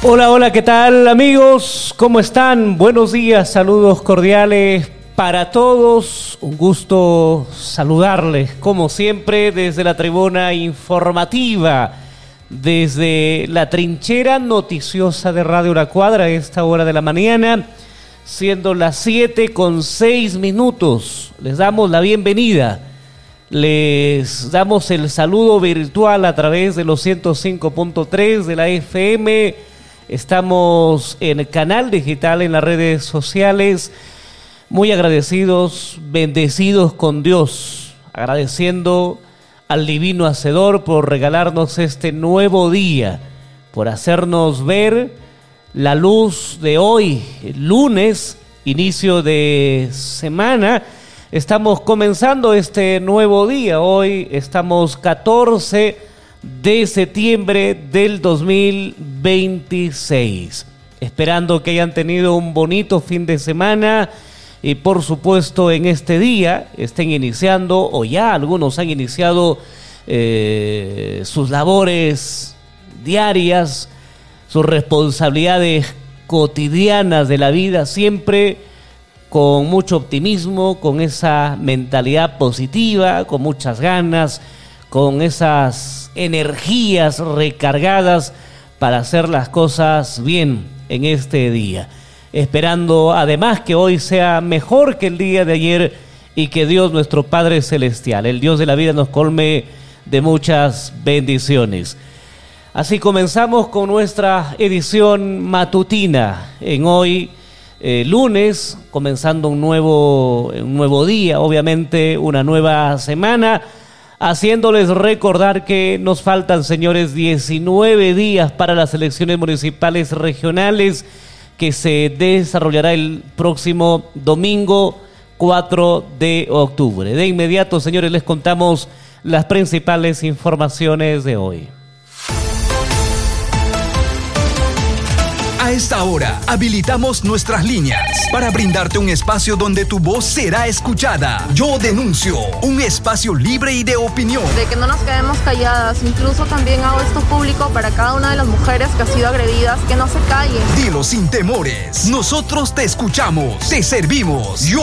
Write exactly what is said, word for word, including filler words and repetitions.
Hola, hola, ¿qué tal amigos? ¿Cómo están? Buenos días, saludos cordiales para todos. Un gusto saludarles, como siempre, desde la tribuna informativa, desde la trinchera noticiosa de Radio La Cuadra a esta hora de la mañana, siendo las siete con seis minutos. Les damos la bienvenida. Les damos el saludo virtual a través de los ciento cinco punto tres de la F M. Estamos en el canal digital, en las redes sociales. Muy agradecidos, bendecidos con Dios, agradeciendo al Divino Hacedor por regalarnos este nuevo día, por hacernos ver la luz de hoy, lunes, inicio de semana. Estamos comenzando este nuevo día. Hoy estamos catorce de septiembre del dos mil veintiséis. Esperando que hayan tenido un bonito fin de semana y por supuesto en este día estén iniciando o ya algunos han iniciado eh, sus labores diarias, sus responsabilidades cotidianas de la vida, siempre con mucho optimismo, con esa mentalidad positiva, con muchas ganas, con esas energías recargadas para hacer las cosas bien en este día. Esperando además que hoy sea mejor que el día de ayer y que Dios, nuestro Padre Celestial, el Dios de la vida, nos colme de muchas bendiciones. Así comenzamos con nuestra edición matutina en hoy, Eh, lunes, comenzando un nuevo, un nuevo día, obviamente una nueva semana, haciéndoles recordar que nos faltan, señores, diecinueve días para las elecciones municipales regionales que se desarrollará el próximo domingo cuatro de octubre. De inmediato, señores, les contamos las principales informaciones de hoy. A esta hora, habilitamos nuestras líneas para brindarte un espacio donde tu voz será escuchada. Yo denuncio, un espacio libre y de opinión. De que no nos quedemos calladas, incluso también hago esto público para cada una de las mujeres que ha sido agredidas, que no se callen. Dilo sin temores, nosotros te escuchamos, te servimos. Yo